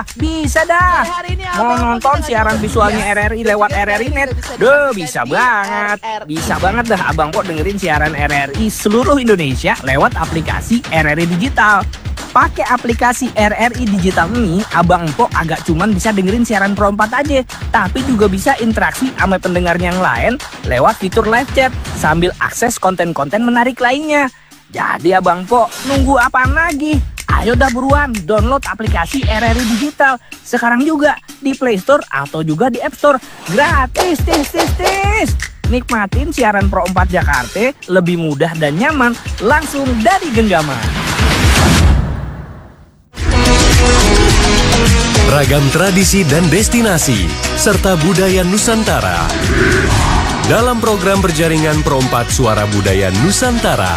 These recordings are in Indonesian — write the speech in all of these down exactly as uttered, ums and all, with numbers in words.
Bisa dah. Mau nonton siaran visualnya R R I lewat R R I Net? Duh, bisa banget. Bisa banget dah Abang Po dengerin siaran R R I seluruh Indonesia lewat aplikasi R R I Digital. Pakai aplikasi R R I Digital ini, Abang Po agak cuman bisa dengerin siaran Pro empat aja, tapi juga bisa interaksi sama pendengarnya yang lain lewat fitur live chat sambil akses konten-konten menarik lainnya. Jadi Abang Po, nunggu apaan lagi? Ayo dah buruan download aplikasi R R I Digital sekarang juga di Play Store atau juga di App Store. Gratis, tis, tis, tis. Nikmatin siaran Pro empat Jakarta lebih mudah dan nyaman langsung dari genggaman. Ragam tradisi dan destinasi serta budaya Nusantara dalam program berjaringan Pro empat Suara Budaya Nusantara.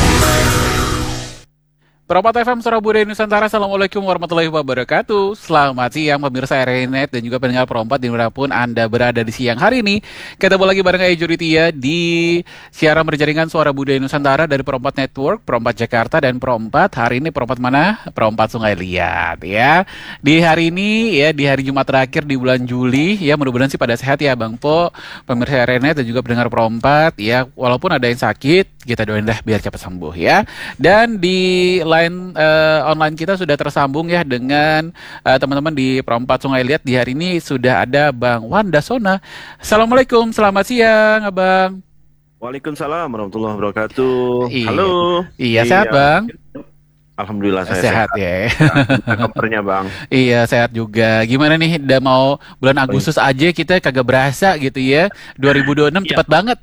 Pro empat F M Suara Budaya Nusantara, Assalamualaikum warahmatullahi wabarakatuh. Selamat siang pemirsa R R I Net dan juga pendengar Pro empat dimanapun Anda berada di siang hari ini. Ketemu lagi bareng saya Juritia di siaran berjaringan Suara Budaya Nusantara dari Pro empat Network, Pro empat Jakarta dan Pro empat. Hari ini Pro empat mana? Pro empat Sungai Liat ya. Di hari ini ya, di hari Jumat terakhir di bulan Juli ya, mudah-mudahan sih pada sehat ya Bang Po, pemirsa R R I Net dan juga pendengar Pro empat ya. Walaupun ada yang sakit, kita doain dah biar cepat sembuh ya. Dan di line uh, online kita sudah tersambung ya dengan uh, teman-teman di Pro empat Sungai Liat. Di hari ini sudah ada Bang Wandasona. Assalamualaikum, selamat siang Abang. Waalaikumsalam warahmatullahi wabarakatuh. Iya. Halo. Iya, sehat Bang? Alhamdulillah saya sehat, sehat. Ya. Nah, kabarnya Bang? Iya, sehat juga. Gimana nih, udah mau bulan Agustus aja kita kagak berasa gitu ya. dua ribu dua puluh enam Iya. cepat banget.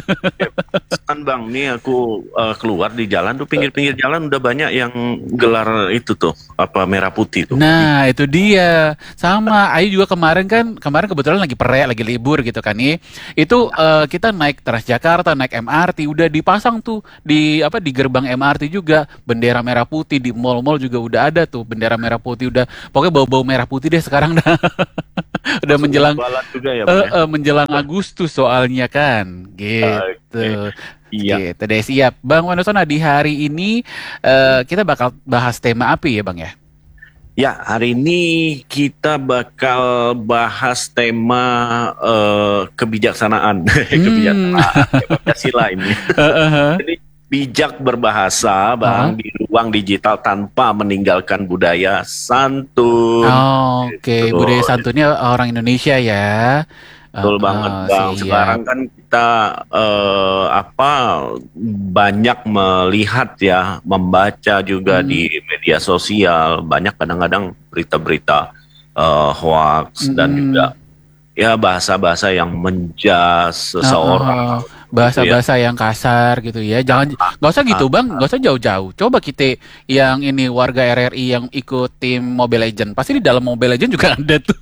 Kan Bang, nih aku uh, keluar di jalan tuh, pinggir-pinggir jalan udah banyak yang gelar itu tuh, apa merah putih tuh. Nah, itu dia. Sama, Ayu juga kemarin kan, kemarin kebetulan lagi perek, lagi libur gitu kan nih. Itu uh, kita naik Transjakarta, naik M R T, udah dipasang tuh di apa di gerbang M R T juga bendera merah putih. Di mall-mall juga udah ada tuh bendera merah putih, udah pokoknya bau-bau merah putih deh sekarang dah. Udah menjelang juga ya, uh, Bang, ya? uh, menjelang Agustus soalnya kan gitu. Okay. Iya. Gitu deh, siap Bang Wandasona. Di hari ini uh, kita bakal bahas tema apa ya Bang ya? Ya, hari ini kita bakal bahas tema uh, kebijaksanaan, hmm. kebijaksanaan, Pancasila ini. Uh-huh. Jadi bijak berbahasa Bang, huh? di ruang digital tanpa meninggalkan budaya santun. Oh, Oke, okay. Gitu. Budaya santunnya orang Indonesia ya. Betul uh, banget Bang. Siap. Sekarang kan kita uh, apa banyak melihat ya, membaca juga hmm. di media sosial, banyak kadang-kadang berita-berita uh, hoax hmm. dan juga ya bahasa-bahasa yang menjas seseorang. Uh, uh. Bahasa-bahasa yang kasar gitu ya. Jangan, nggak usah gitu Bang, nggak usah jauh-jauh. Coba kita yang ini warga R R I yang ikut tim Mobile Legends, pasti di dalam Mobile Legends juga ada tuh.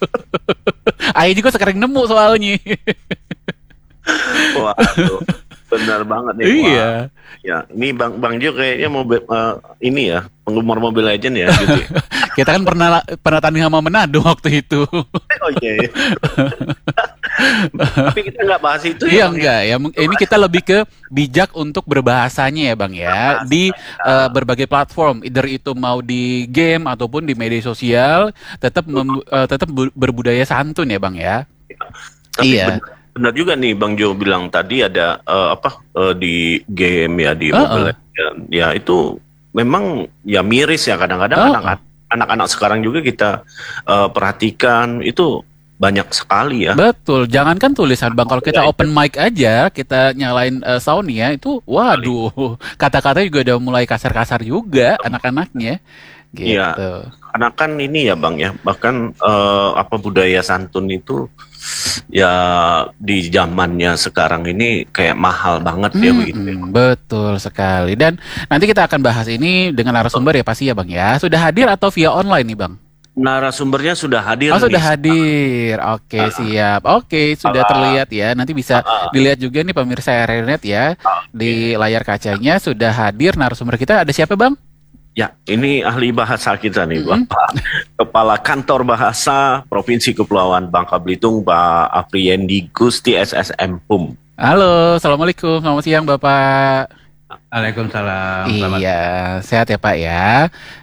Ayo juga sekarang nemu soalnya. Waduh, benar banget nih. Iya. Wah. Ya, ini Bang Bang Jo kayaknya mau uh, ini ya, penggemar Mobile Legends ya gitu. Kita kan pernah pernah tanding sama Manado waktu itu. Oh iya. Yeah. Tapi kita nggak bahas itu ya. Iya enggak ya. Ini kita lebih ke bijak untuk berbahasanya ya Bang ya. Di uh, berbagai platform, either itu mau di game ataupun di media sosial, tetap mem, uh, tetap berbudaya santun ya Bang ya. Tapi iya. Benar, benar juga nih Bang Jo bilang tadi ada uh, apa uh, di game ya, di uh -uh. Mobile Legends. Ya itu memang ya miris ya kadang-kadang uh -uh. anak-anak anak-anak sekarang juga kita uh, perhatikan itu banyak sekali ya. Betul, jangankan tulisan Bang, kalau kita open mic aja, kita nyalain uh, sound ya, itu waduh, kata-kata juga udah mulai kasar-kasar juga anak-anaknya. Gitu. Iya, karena kan ini ya Bang ya, bahkan uh, apa budaya santun itu ya di zamannya sekarang ini kayak mahal banget ya hmm, begitu. Betul sekali. Dan nanti kita akan bahas ini dengan narasumber ya pasti ya Bang ya. Sudah hadir atau via online nih Bang? Narasumbernya sudah hadir. Oh sudah nih. hadir, oke uh, siap, oke sudah uh, terlihat ya. Nanti bisa uh, dilihat juga nih pemirsa R R I Net ya uh, di layar kacanya sudah hadir narasumber kita. Ada siapa Bang? Ya, ini ahli bahasa kita nih, mm-hmm. Bapak Kepala Kantor Bahasa Provinsi Kepulauan Bangka Belitung, Pak Afriendi Gusti S S M P U M. Halo, assalamualaikum, selamat siang Bapak. Waalaikumsalam. Iya, sehat ya Pak ya.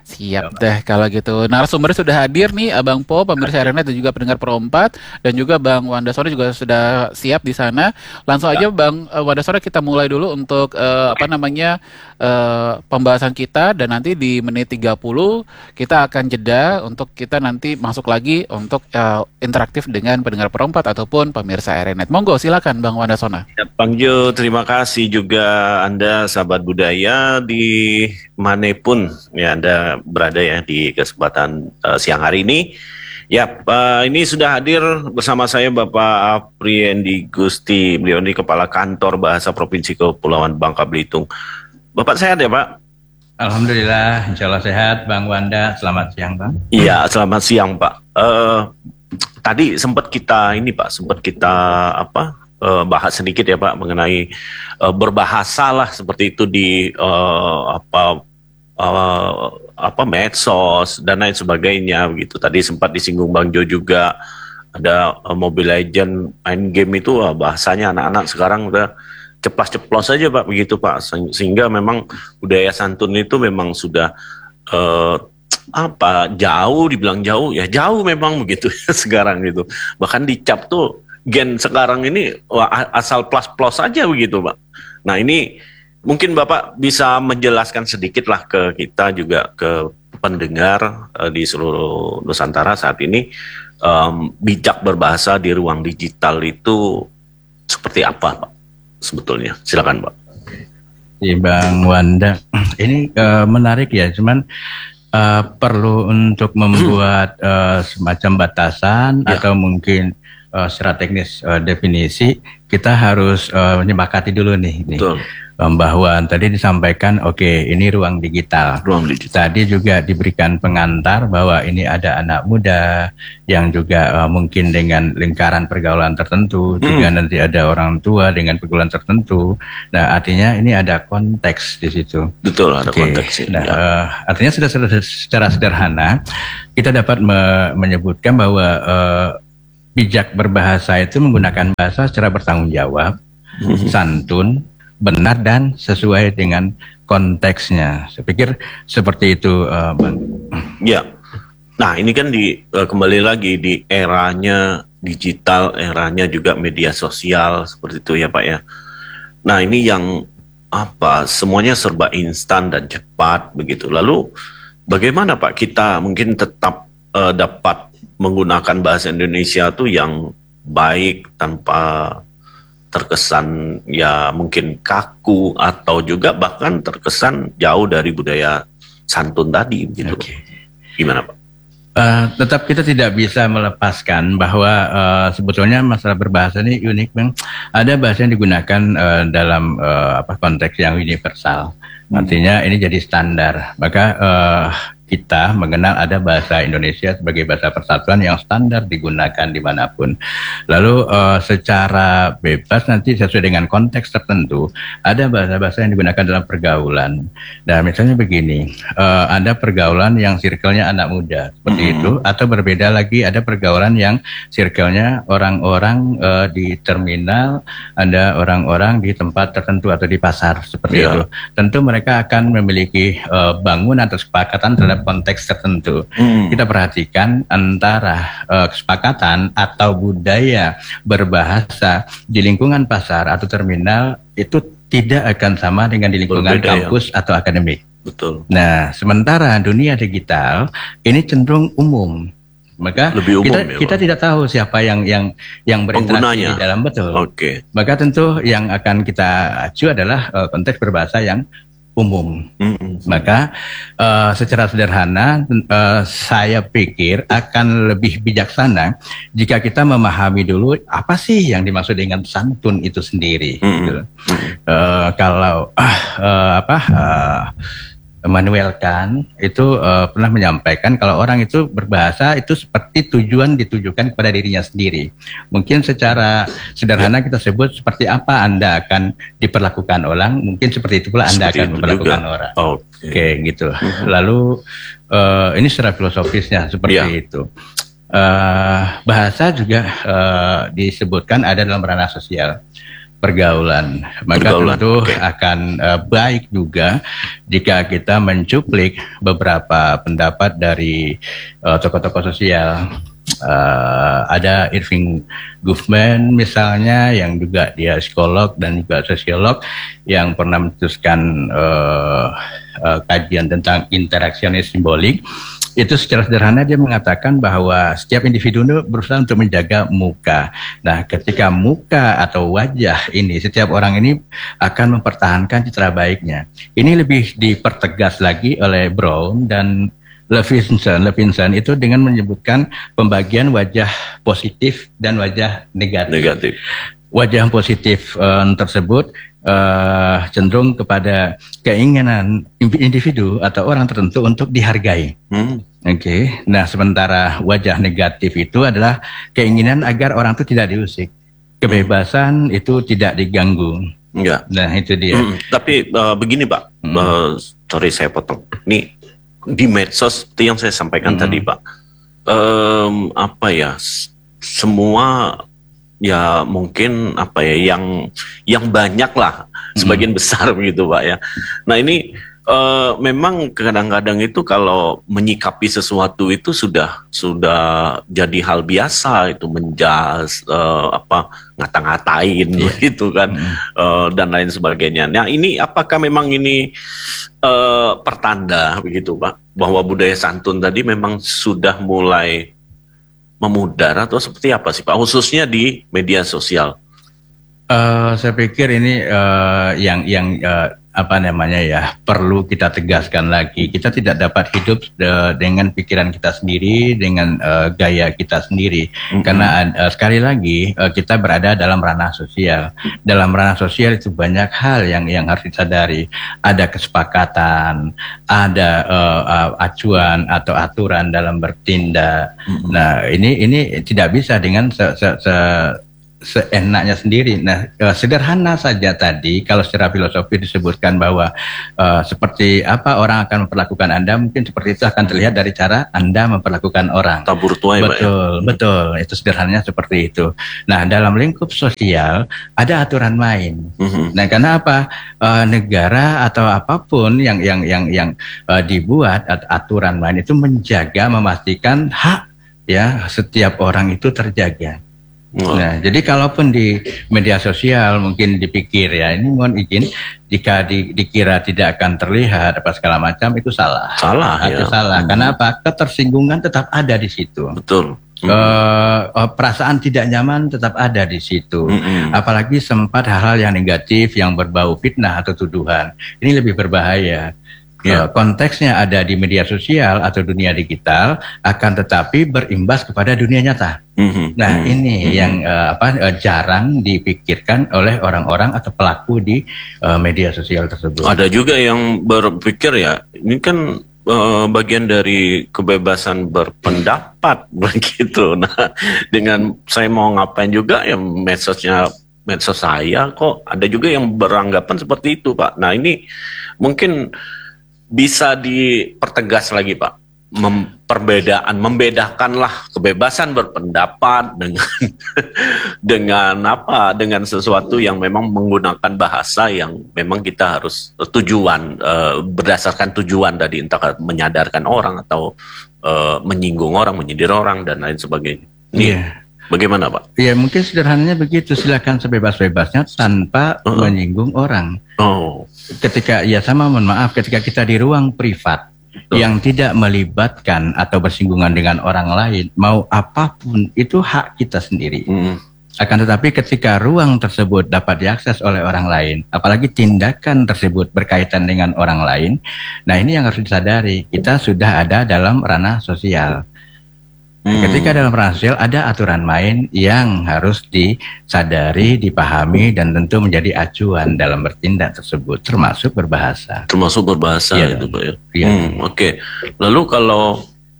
Siap deh kalau gitu. Narasumber sudah hadir nih, Abang Po, pemirsa R N Net dan juga pendengar Pro empat, dan juga Bang Wandasora juga sudah siap di sana. Langsung aja Bang uh, Wandasora, kita mulai dulu untuk uh, apa namanya uh, pembahasan kita, dan nanti di menit tiga puluh kita akan jeda untuk kita nanti masuk lagi untuk uh, interaktif dengan pendengar Pro empat ataupun pemirsa R N Net. Monggo silakan Bang Wandasona. Ya, Bang Jo, terima kasih juga Anda sahabat budaya di manapun ya Anda berada ya di kesempatan uh, siang hari ini. Ya, uh, ini sudah hadir bersama saya Bapak Apriendi Gusti. Beliau ini Kepala Kantor Bahasa Provinsi Kepulauan Bangka Belitung. Bapak sehat ya Pak? Alhamdulillah, insya Allah sehat Bang Wanda. Selamat siang Bang. Iya, selamat siang Pak. Uh, tadi sempat kita ini Pak, sempat kita apa? Uh, bahas sedikit ya Pak mengenai uh, berbahasa lah seperti itu di uh, apa uh, apa medsos dan lain sebagainya begitu. Tadi sempat disinggung Bang Jo juga, ada uh, Mobile Legend main game itu uh, bahasanya anak-anak sekarang udah ceplas-ceplos aja Pak begitu Pak, sehingga memang budaya santun itu memang sudah uh, apa jauh, dibilang jauh ya jauh memang begitu sekarang gitu. Bahkan dicap tuh gen sekarang ini wah, asal plus-plus aja begitu Pak. Nah ini mungkin Bapak bisa menjelaskan sedikit lah ke kita juga, ke pendengar uh, di seluruh Nusantara saat ini, um, bijak berbahasa di ruang digital itu seperti apa Pak sebetulnya? Silakan Pak. Si Bang Wanda, ini uh, menarik ya, cuman uh, perlu untuk membuat uh, semacam batasan ya, atau mungkin Uh, secara teknis uh, definisi kita harus uh, menyepakati dulu nih, nih um, bahwa tadi disampaikan oke okay, ini ruang digital. Ruang digital. Tadi juga diberikan pengantar bahwa ini ada anak muda yang juga uh, mungkin dengan lingkaran pergaulan tertentu, hmm. juga nanti ada orang tua dengan pergaulan tertentu. Nah artinya ini ada konteks di situ. Betul, ada okay. konteks. Nah, ya. uh, artinya sudah secara sederhana kita dapat me menyebutkan bahwa uh, bijak berbahasa itu menggunakan bahasa secara bertanggung jawab, mm-hmm. santun, benar dan sesuai dengan konteksnya. Saya pikir seperti itu, uh, Bang. Ya, nah ini kan di uh, kembali lagi di eranya digital, eranya juga media sosial seperti itu ya Pak ya. Nah ini yang apa semuanya serba instan dan cepat begitu. Lalu bagaimana Pak kita mungkin tetap uh, dapat menggunakan bahasa Indonesia tuh yang baik tanpa terkesan ya mungkin kaku atau juga bahkan terkesan jauh dari budaya santun tadi gitu. Okay. Gimana Pak? Uh, tetap kita tidak bisa melepaskan bahwa uh, sebetulnya masalah berbahasa ini unik Bang. Ada bahasa yang digunakan uh, dalam uh, apa konteks yang universal. Artinya ini jadi standar. Maka uh, kita mengenal ada bahasa Indonesia sebagai bahasa persatuan yang standar digunakan dimanapun. Lalu uh, secara bebas nanti sesuai dengan konteks tertentu ada bahasa-bahasa yang digunakan dalam pergaulan. Nah misalnya begini, uh, ada pergaulan yang circle-nya anak muda seperti mm-hmm. itu, atau berbeda lagi ada pergaulan yang circle-nya orang-orang uh, di terminal, ada orang-orang di tempat tertentu atau di pasar seperti yeah. itu. Tentu mereka akan memiliki uh, bangunan atau kesepakatan terhadap konteks tertentu. Hmm. Kita perhatikan antara uh, kesepakatan atau budaya berbahasa di lingkungan pasar atau terminal itu tidak akan sama dengan di lingkungan Berbeda, kampus ya. Atau akademik. Betul. Nah, sementara dunia digital ini cenderung umum. Maka Lebih umum, kita ya, kita tidak tahu siapa yang yang yang berinteraksi di dalam betul. Oke. Okay. Maka tentu yang akan kita acu adalah uh, konteks berbahasa yang umum. Mm-hmm. Maka uh, secara sederhana uh, saya pikir akan lebih bijaksana jika kita memahami dulu apa sih yang dimaksud dengan santun itu sendiri. Mm-hmm. Gitu. Uh, kalau uh, uh, apa uh, Immanuel Kant itu uh, pernah menyampaikan kalau orang itu berbahasa itu seperti tujuan ditujukan kepada dirinya sendiri. Mungkin secara sederhana kita sebut seperti apa Anda akan diperlakukan orang, mungkin seperti itu pula Anda seperti akan memperlakukan juga. Orang. Oke, okay. okay, gitu. Uh-huh. Lalu uh, ini secara filosofisnya seperti yeah. itu. Uh, bahasa juga uh, disebutkan ada dalam ranah sosial. pergaulan. Maka Pergaulan, tentu oke. akan uh, baik juga jika kita mencuplik beberapa pendapat dari uh, tokoh-tokoh sosial. Uh, ada Irving Goffman misalnya yang juga dia psikolog dan juga sosiolog yang pernah mencetuskan uh, uh, kajian tentang interaksionis simbolik. Itu secara sederhana dia mengatakan bahwa setiap individu itu berusaha untuk menjaga muka. Nah, ketika muka atau wajah ini, setiap orang ini akan mempertahankan citra baiknya. Ini lebih dipertegas lagi oleh Brown dan Levinson. Levinson itu dengan menyebutkan pembagian wajah positif dan wajah negatif. Negatif. Wajah positif um, tersebut uh, cenderung kepada keinginan individu atau orang tertentu untuk dihargai. Hmm. Oke, okay. Nah sementara wajah negatif itu adalah keinginan agar orang itu tidak diusik, kebebasan hmm. itu tidak diganggu. Enggak. Nah itu dia. Hmm. Tapi uh, begini Pak, hmm. uh, sorry saya potong. Nih di medsos itu yang saya sampaikan hmm. tadi Pak, um, apa ya, semua ya mungkin apa ya yang yang banyak lah, sebagian hmm. besar begitu Pak ya. Nah ini uh, memang kadang-kadang itu kalau menyikapi sesuatu itu sudah sudah jadi hal biasa, itu menjas uh, apa ngata-ngatain yeah. gitu kan hmm. uh, dan lain sebagainya. Nah ini apakah memang ini uh, pertanda begitu Pak bahwa budaya santun tadi memang sudah mulai memudar atau seperti apa sih Pak, khususnya di media sosial? Uh, saya pikir ini uh, yang yang uh, apa namanya ya perlu kita tegaskan lagi. Kita tidak dapat hidup uh, dengan pikiran kita sendiri, dengan uh, gaya kita sendiri. Mm-hmm. Karena uh, sekali lagi uh, kita berada dalam ranah sosial. Dalam ranah sosial itu banyak hal yang yang harus disadari. Ada kesepakatan, ada uh, uh, acuan atau aturan dalam bertindak. Mm-hmm. Nah ini ini tidak bisa dengan se, se, se seenaknya sendiri. Nah, uh, sederhana saja tadi kalau secara filosofi disebutkan bahwa uh, seperti apa orang akan memperlakukan Anda, mungkin seperti itu akan terlihat dari cara Anda memperlakukan orang. Tabur tuai, betul, ya? Betul. Itu sederhananya seperti itu. Nah, dalam lingkup sosial ada aturan main. Mm-hmm. Nah, karena apa? Uh, negara atau apapun yang yang yang yang uh, dibuat aturan main itu menjaga, memastikan hak ya setiap orang itu terjaga. Oh. Nah, jadi kalaupun di media sosial mungkin dipikir ya ini mohon izin jika di, dikira tidak akan terlihat apa segala macam itu salah. Salah itu ya. salah. Hmm. Karena apa? Ketersinggungan tetap ada di situ. Betul. Hmm. Uh, perasaan tidak nyaman tetap ada di situ. Hmm. Apalagi sempat hal-hal yang negatif yang berbau fitnah atau tuduhan. Ini lebih berbahaya. Ya, konteksnya ada di media sosial atau dunia digital, akan tetapi berimbas kepada dunia nyata. Mm-hmm. Nah, mm-hmm. ini mm-hmm. yang uh, apa uh, jarang dipikirkan oleh orang-orang atau pelaku di uh, media sosial tersebut. Ada juga yang berpikir ya, ini kan uh, bagian dari kebebasan berpendapat begitu. Nah, dengan saya mau ngapain juga ya medsosnya medsos saya kok ada juga yang beranggapan seperti itu, Pak. Nah, ini mungkin bisa dipertegas lagi Pak, Mem perbedaan, membedakanlah kebebasan berpendapat dengan dengan apa, dengan sesuatu yang memang menggunakan bahasa yang memang kita harus tujuan uh, berdasarkan tujuan tadi, entah menyadarkan orang atau uh, menyinggung orang, menyindir orang dan lain sebagainya. Ini yeah. Bagaimana Pak? Ya mungkin sederhananya begitu, silakan sebebas-bebasnya tanpa uh -huh. menyinggung orang. Oh. Ketika ya sama mohon maaf ketika kita di ruang privat uh. yang tidak melibatkan atau bersinggungan dengan orang lain, mau apapun itu hak kita sendiri. Uh. Akan tetapi ketika ruang tersebut dapat diakses oleh orang lain, apalagi tindakan tersebut berkaitan dengan orang lain, nah ini yang harus disadari, kita sudah ada dalam ranah sosial. Hmm. Ketika dalam ranah sosial ada aturan main yang harus disadari, dipahami, dan tentu menjadi acuan dalam bertindak tersebut, termasuk berbahasa. Termasuk berbahasa ya, itu Pak ya. Ya. Hmm, Oke. Okay. Lalu kalau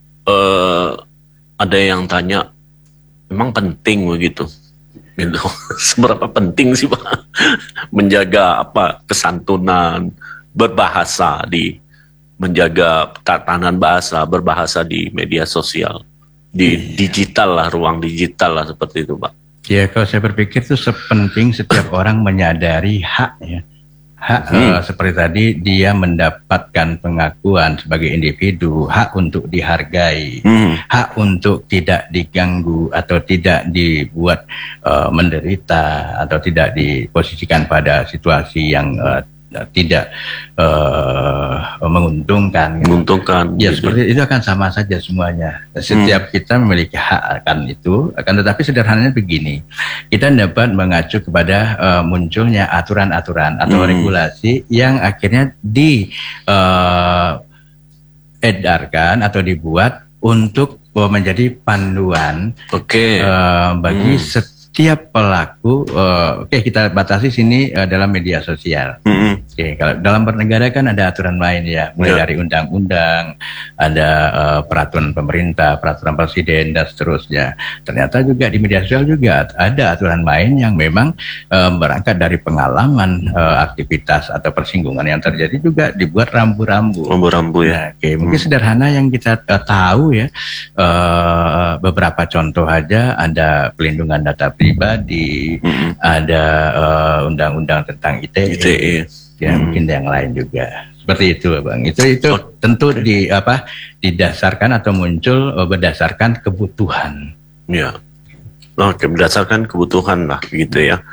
uh, ada yang tanya, memang penting begitu? Gitu. Seberapa penting sih Pak menjaga apa kesantunan berbahasa di menjaga tatanan bahasa berbahasa di media sosial? Di digital lah, ruang digital lah seperti itu Pak. Ya, kalau saya berpikir itu sepenting setiap orang menyadari hak ya. Hak Hmm. eh, seperti tadi dia mendapatkan pengakuan sebagai individu, hak untuk dihargai, Hmm. hak untuk tidak diganggu atau tidak dibuat eh, menderita atau tidak diposisikan pada situasi yang eh, tidak eh, menguntungkan. Menguntungkan. Ya, gitu. seperti itu akan sama saja semuanya. Setiap kita memiliki hak akan itu, akan tetapi sederhananya begini. Kita dapat mengacu kepada uh, munculnya aturan-aturan atau Hmm. regulasi yang akhirnya di uh, edarkan atau dibuat untuk uh, menjadi panduan Oke. uh, bagi Hmm. setiap pelaku. Uh, Oke, kita batasi sini uh, dalam media sosial. Hmm. Oke, kalau dalam bernegara kan ada aturan main ya, mulai Ya. dari undang-undang, ada uh, peraturan pemerintah, peraturan presiden dan seterusnya. Ternyata juga di media sosial juga ada aturan main yang memang uh, berangkat dari pengalaman uh, aktivitas atau persinggungan yang terjadi juga dibuat rambu-rambu. Rambu-rambu ya. Nah, oke, mungkin Hmm. sederhana yang kita uh, tahu ya, uh, beberapa contoh aja, ada pelindungan data pribadi, Hmm. ada uh, undang-undang tentang I T E. I T E. Ya, Hmm. mungkin yang lain juga seperti itu, Bang. Itu itu Oh, tentu di apa didasarkan atau muncul uh, berdasarkan kebutuhan. Ya. Oke, berdasarkan kebutuhan lah gitu ya.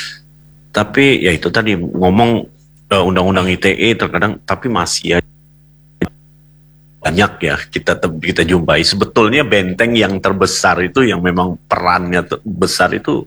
Tapi ya itu tadi ngomong eh, undang-undang I T E terkadang tapi masih ya banyak ya kita te- kita jumpai. Sebetulnya benteng yang terbesar itu yang memang perannya te- besar itu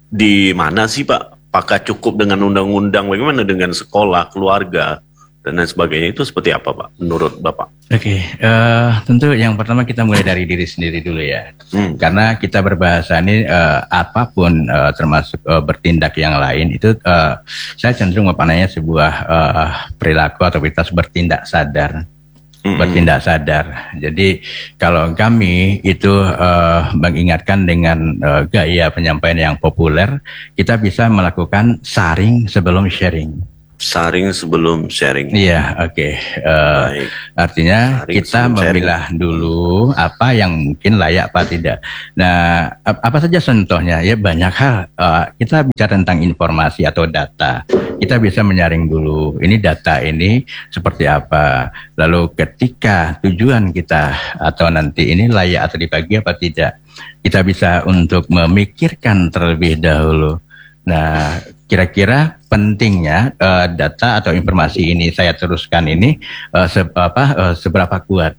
di mana sih, Pak? Apakah cukup dengan undang-undang? Bagaimana dengan sekolah, keluarga dan lain sebagainya, itu seperti apa, Pak? Menurut Bapak? Oke, eh, tentu yang pertama kita mulai dari diri sendiri dulu ya. Hmm. Karena kita berbahasa ini eh, apapun eh, termasuk eh, bertindak yang lain itu eh, saya cenderung memaknainya sebuah eh, perilaku atau aktivitas bertindak sadar. Mm-mm. Bertindak sadar. Jadi kalau kami itu uh, mengingatkan dengan uh, gaya penyampaian yang populer, kita bisa melakukan saring sebelum sharing. Saring sebelum sharing. Iya, oke. Uh, Baik. artinya Saring kita sebelum sharing. memilah dulu apa yang mungkin layak apa tidak. Nah, ap- apa saja contohnya? Ya banyak hal. Uh, kita bicara tentang informasi atau data. Kita bisa menyaring dulu, ini data ini seperti apa. Lalu ketika tujuan kita atau nanti ini layak atau dibagi apa tidak, kita bisa untuk memikirkan terlebih dahulu. Nah, kira-kira pentingnya uh, data atau informasi ini saya teruskan ini uh, se- apa, uh, seberapa kuat.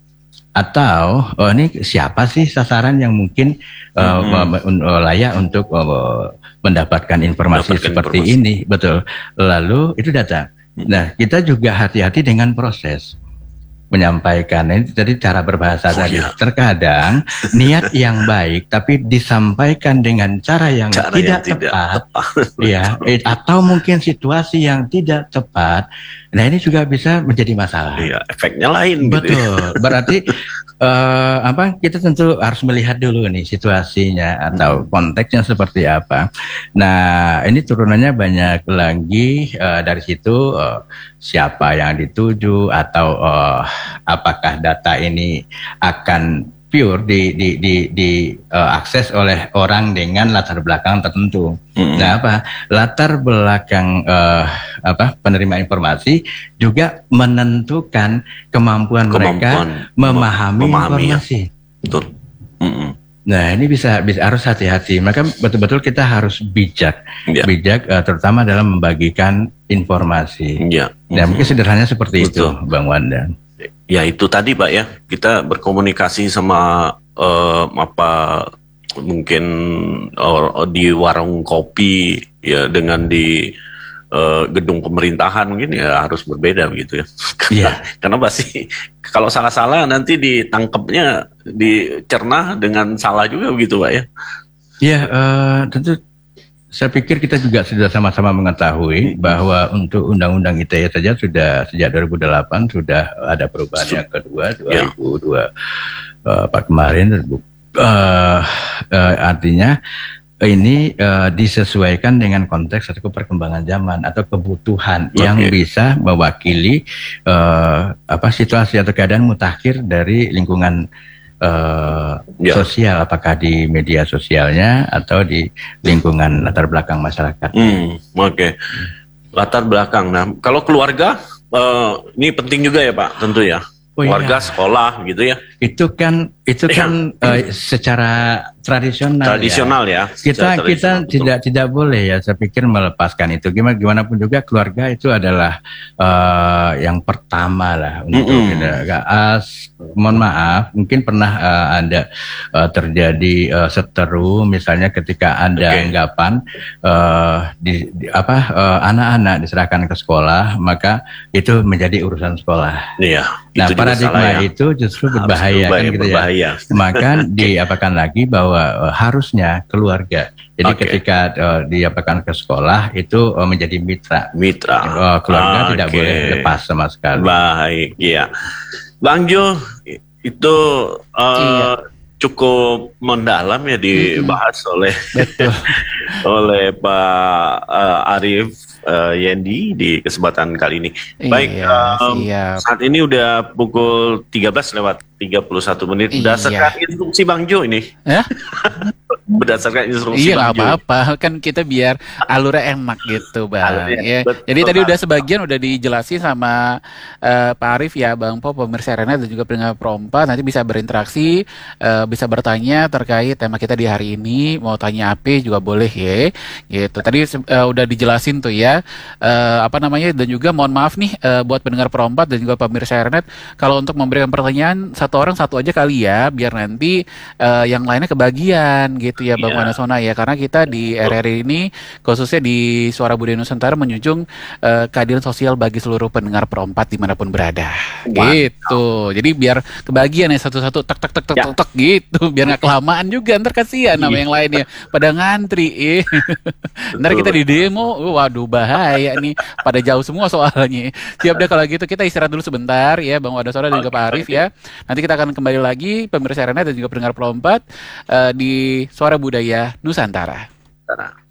Atau oh, ini siapa sih sasaran yang mungkin uh, Mm-hmm. uh, layak untuk uh, mendapatkan informasi Mendapatkan seperti informasi. ini, betul. Lalu itu data. Nah, kita juga hati-hati dengan proses menyampaikan. Ini tadi cara berbahasa Oh, tadi. iya. Terkadang niat yang baik tapi disampaikan dengan cara yang Cara tidak yang tidak tepat, tepat. ya, eh, atau mungkin situasi yang tidak tepat. Nah, ini juga bisa menjadi masalah. Iya, efeknya lain gitu. ya. Betul. Berarti eh, apa? Kita tentu harus melihat dulu nih situasinya atau konteksnya seperti apa. Nah, ini turunannya banyak lagi eh, dari situ eh, siapa yang dituju atau eh, apakah data ini akan pure di di di, di eh, akses oleh orang dengan latar belakang tertentu. Mm-mm. Nah, apa latar belakang eh, apa penerima informasi juga menentukan kemampuan, mereka Kemampuan memahami, memahami, ya. informasi. Betul. Mm-mm. Nah, ini bisa, bisa harus hati-hati. Maka betul-betul kita harus bijak, Ya. bijak eh, terutama dalam membagikan informasi. Ya. Nah, mungkin sederhananya seperti itu, Betul. Bang Wanda. Ya itu tadi Pak ya, kita berkomunikasi sama eh, apa mungkin or- di warung kopi ya dengan di eh, gedung pemerintahan mungkin ya harus berbeda begitu ya. Karena, Iya. karena pasti kalau salah-salah nanti ditangkapnya dicerna dengan salah juga begitu Pak ya. Ya, eh, tentu saya pikir kita juga sudah sama-sama mengetahui bahwa untuk Undang-Undang I T E saja sudah sejak dua ribu delapan sudah ada perubahan yang kedua dua ribu dua eh, Pak kemarin. Eh, eh, artinya ini eh, disesuaikan dengan konteks atau perkembangan zaman atau kebutuhan Oke. yang bisa mewakili eh, apa situasi atau keadaan mutakhir dari lingkungan uh, Ya. sosial, apakah di media sosialnya atau di lingkungan latar belakang masyarakat. Hmm, oke. Latar belakang. Nah, kalau keluarga, eh, ini penting juga ya Pak, tentu ya. Oh, Keluarga, iya. sekolah gitu ya. Itu kan itu kan eh, secara tradisional. Tradisional ya. ya. Kita Secara kita tradisional, betul. tidak tidak boleh ya. Saya pikir melepaskan itu. Gimana gimana pun juga keluarga itu adalah eh, yang pertama lah untuk Mm-mm. kita. As, mohon maaf, mungkin pernah eh, ada eh, terjadi eh, seteru, misalnya ketika ada Oke. anggapan eh, di, di apa eh, anak-anak diserahkan ke sekolah, maka itu menjadi urusan sekolah. Iya. Nah, itu juga paradigma salah ya. itu justru Harus berbahaya berubah kan ya, gitu ya. berbahaya. Maka diapakan lagi bahwa uh, harusnya keluarga. Jadi Oke. ketika uh, diapakan ke sekolah itu uh, menjadi mitra. Mitra. Uh, keluarga tidak Oke. boleh lepas sama sekali. Baik, iya. Bang Jo, itu eh, Iya. cukup mendalam ya dibahas oleh oleh Pak eh, Arief eh, Yendi di kesempatan kali ini. Baik, Iya, em, siap. saat ini udah pukul tiga belas lewat tiga puluh satu menit. Iya. Berdasarkan instruksi Bang Jo ini. Hah? Berdasarkan instruksi Iya Bang nggak Jo. apa-apa, kan kita biar alurnya enak gitu bang. Alurnya, Ya. betul, Jadi tadi Bang. udah sebagian udah dijelasin sama eh, Pak Arief ya, Bang Po, pemirsa Arena dan juga pendengar Perompat. Nanti bisa berinteraksi, eh, bisa bertanya terkait tema kita di hari ini. Mau tanya apa juga boleh ya. Gitu. Tadi eh, udah dijelasin tuh ya. Eh, apa namanya, dan juga mohon maaf nih eh, buat pendengar Perompat dan juga pemirsa Arena, kalau untuk memberikan pertanyaan satu orang satu aja kali ya, biar nanti eh, yang lainnya kebagian gitu ya Bang Iya. Wanasona ya, karena kita di R R I ini khususnya di Suara Budaya Nusantara menjunjung eh, keadilan sosial bagi seluruh pendengar Perompat dimanapun berada. Mantap. Gitu. Jadi biar kebagian ya satu-satu tek tek tek tek Ya. tek, tek gitu, biar nggak kelamaan juga, ntar kasihan sama Iya. yang lainnya pada ngantri. Eh. Ntar kita di demo, waduh bahaya nih, pada jauh semua soalnya. Siap deh kalau gitu, kita istirahat dulu sebentar ya Bang Wadasora dan juga Oke, Pak Arief oke. ya. Nanti kita akan kembali lagi pemirsa Arena dan juga pendengar Perompat eh, di Suara Budaya Nusantara. Nah.